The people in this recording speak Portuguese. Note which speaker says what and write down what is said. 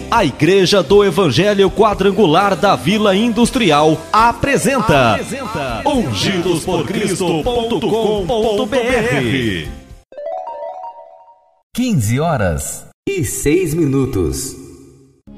Speaker 1: A Igreja do Evangelho Quadrangular da Vila Industrial apresenta ungidosporcristo.com.br.
Speaker 2: 15 horas e 6 minutos.